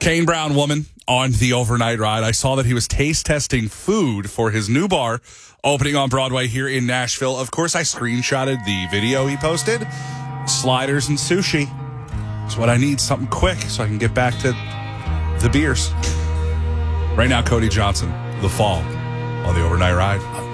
Kane Brown woman on the overnight ride. I saw that he was taste testing food for his new bar opening on Broadway here in Nashville. Of course, I screenshotted the video he posted. Sliders and sushi. That's what I need, something quick so I can get back to the beers. Right now, Cody Johnson, The Fall on the overnight ride.